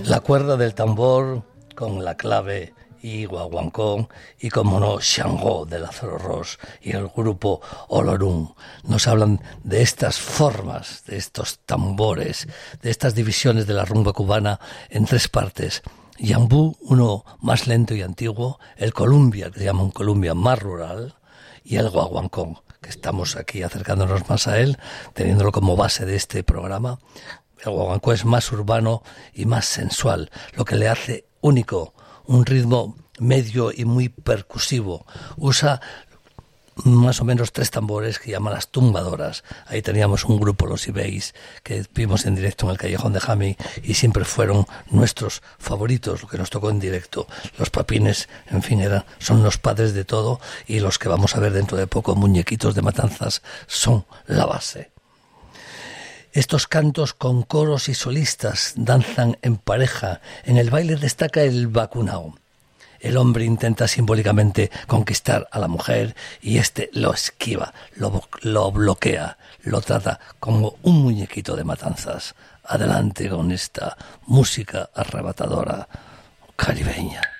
La cuerda del tambor con la clave y guaguancó y, como no, Shango de Lázaro Ros y el grupo Olorún nos hablan de estas formas, de estos tambores, de estas divisiones de la rumba cubana en tres partes. Yambú, uno más lento y antiguo, el Columbia, que se llama un Columbia más rural, y el guaguancó, que estamos aquí acercándonos más a él, teniéndolo como base de este programa. El guaguancó es más urbano y más sensual, lo que le hace único, un ritmo medio y muy percusivo. Usa más o menos tres tambores que llaman las tumbadoras. Ahí teníamos un grupo, los Ibeis, que vimos en directo en el Callejón de Jami y siempre fueron nuestros favoritos, lo que nos tocó en directo. Los Papines, en fin, son los padres de todo, y los que vamos a ver dentro de poco, Muñequitos de Matanzas, son la base. Estos cantos con coros y solistas danzan en pareja. En el baile destaca el bacunao. El hombre intenta simbólicamente conquistar a la mujer y este lo esquiva, lo bloquea, lo trata como un muñequito de matanzas. Adelante con esta música arrebatadora caribeña.